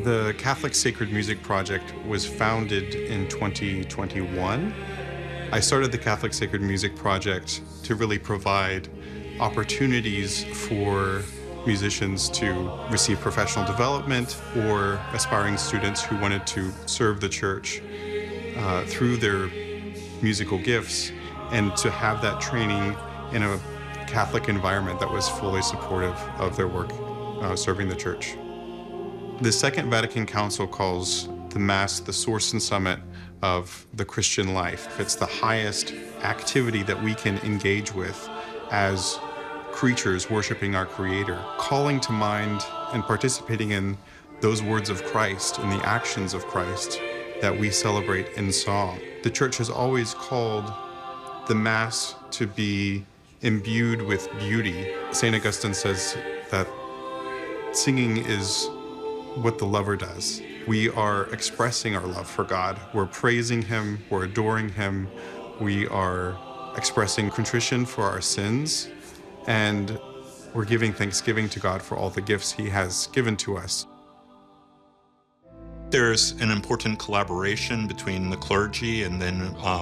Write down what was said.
The Catholic Sacred Music Project was founded in 2021. I started the Catholic Sacred Music Project to really provide opportunities for musicians to receive professional development or aspiring students who wanted to serve the church through their musical gifts, and to have that training in a Catholic environment that was fully supportive of their work serving the church. The Second Vatican Council calls the Mass the source and summit of the Christian life. It's the highest activity that we can engage with as creatures worshiping our Creator, calling to mind and participating in those words of Christ and the actions of Christ that we celebrate in song. The Church has always called the Mass to be imbued with beauty. St. Augustine says that singing is what the lover does. We are expressing our love for God. We're praising Him, we're adoring Him, we are expressing contrition for our sins, and we're giving thanksgiving to God for all the gifts He has given to us. There's an important collaboration between the clergy and then